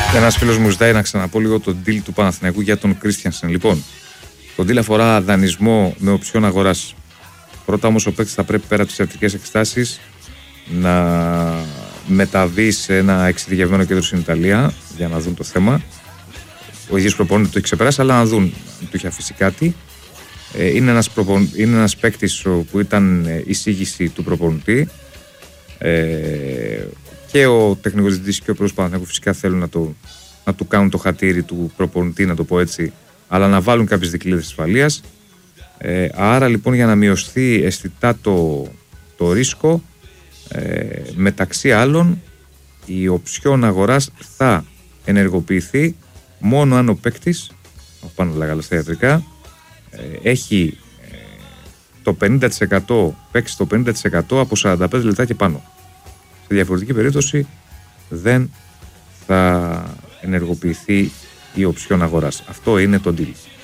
Ένας φίλος μου ζητάει να ξαναπώ λίγο τον deal του Παναθηναϊκού για τον Κρίστιανσεν. Λοιπόν, το deal αφορά δανεισμό με οψιόν αγοράς. Πρώτα όμως ο παίκτης θα πρέπει πέρα από τις ιατρικές εξετάσεις να μεταβεί σε ένα εξειδικευμένο κέντρο στην Ιταλία για να δουν το θέμα. Ο ίδιος προπονητής το έχει ξεπεράσει, αλλά να δουν αν του έχει αφήσει κάτι. Είναι ένας παίκτης που ήταν εισήγηση του προπονητή. Και ο τεχνικός διευθυντής και ο πρόεδρος Παναθηναϊκού φυσικά θέλουν να του κάνουν το χατήρι του προπονητή, να το πω έτσι, αλλά να βάλουν κάποιες δικλείδες ασφαλείας. Άρα λοιπόν για να μειωθεί αισθητά το ρίσκο, μεταξύ άλλων η οψιόν αγοράς θα ενεργοποιηθεί μόνο αν ο παίκτης, πάνω λέγαλα στα ιατρικά, έχει το 50%, παίξει το 50% από 45 λεπτά και πάνω. Σε διαφορετική περίπτωση δεν θα ενεργοποιηθεί η οψιόν αγοράς. Αυτό είναι το deal.